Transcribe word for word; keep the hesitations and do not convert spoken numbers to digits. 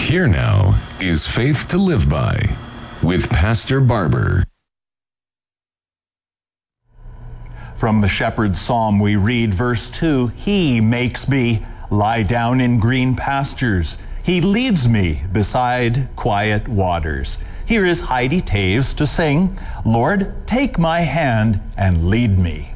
Here now is Faith to Live By with Pastor Barber. From the Shepherd's Psalm, we read verse two, He makes me lie down in green pastures. He leads me beside quiet waters. Here is Heidi Taves to sing, Lord, take my hand and lead me.